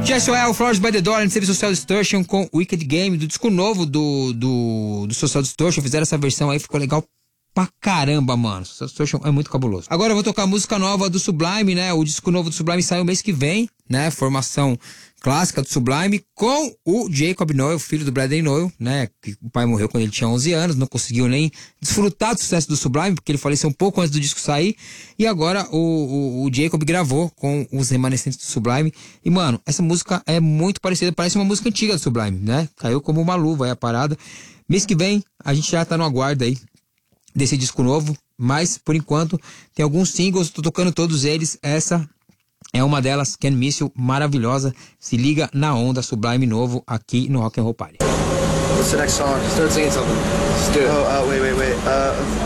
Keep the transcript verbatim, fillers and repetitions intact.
Jessuel, Flowers by the Door, a gente teve Social Distortion com Wicked Game, do disco novo do, do, do Social Distortion. Fizeram essa versão aí, ficou legal pra caramba, mano. Social Distortion é muito cabuloso. Agora eu vou tocar a música nova do Sublime, né? O disco novo do Sublime saiu mês que vem, né? Formação clássica do Sublime com o Jacob Noel, filho do Bradley Noel, né? Que o pai morreu quando ele tinha onze anos, não conseguiu nem desfrutar do sucesso do Sublime, porque ele faleceu um pouco antes do disco sair. E agora o, o, o Jacob gravou com os remanescentes do Sublime. E, mano, essa música é muito parecida, parece uma música antiga do Sublime, né? Caiu como uma luva aí a parada. Mês que vem, a gente já tá no aguardo aí desse disco novo, mas, por enquanto, tem alguns singles, tô tocando todos eles. Essa é uma delas, Can't Miss You, maravilhosa. Se liga na onda, Sublime novo aqui no Rock and Roll Party. What's the next song? Start singing something. Let's do it. Oh, uh, wait, wait, wait. Uh,